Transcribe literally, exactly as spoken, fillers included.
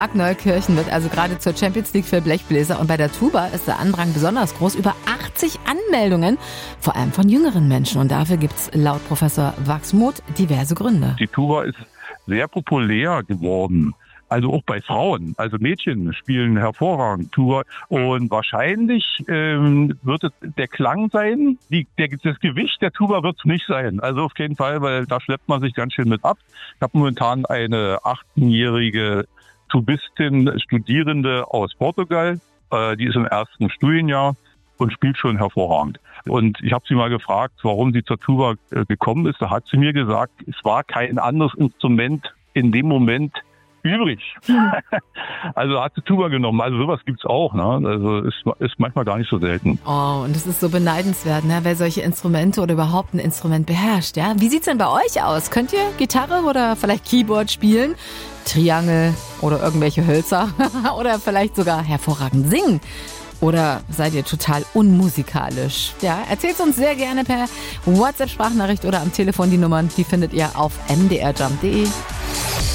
Neukirchen wird also gerade zur Champions League für Blechbläser und bei der Tuba ist der Andrang besonders groß. Über achtzig Anmeldungen, vor allem von jüngeren Menschen. Und dafür gibt es laut Professor Wachsmuth diverse Gründe. Die Tuba ist sehr populär geworden. Also auch bei Frauen. Also Mädchen spielen hervorragend Tuba. Und wahrscheinlich ähm, wird es der Klang sein. Die, der, das Gewicht der Tuba wird es nicht sein. Also auf keinen Fall, weil da schleppt man sich ganz schön mit ab. Ich habe momentan eine achtzehnjährige Tubistin, Studierende aus Portugal. Äh, die ist im ersten Studienjahr und spielt schon hervorragend. Und ich habe sie mal gefragt, warum sie zur Tuba äh, gekommen ist. Da hat sie mir gesagt, es war kein anderes Instrument in dem Moment übrig. Also hat sie Tuba genommen. Also sowas gibt's auch. Ne? Also ist, ist manchmal gar nicht so selten. Oh, und das ist so beneidenswert, ne? Wer solche Instrumente oder überhaupt ein Instrument beherrscht. Ja? Wie sieht's denn bei euch aus? Könnt ihr Gitarre oder vielleicht Keyboard spielen? Triangel oder irgendwelche Hölzer? Oder vielleicht sogar hervorragend singen? Oder seid ihr total unmusikalisch? Ja, erzählt uns sehr gerne per WhatsApp-Sprachnachricht oder am Telefon. Die Nummern, die findet ihr auf m d r jump punkt d e.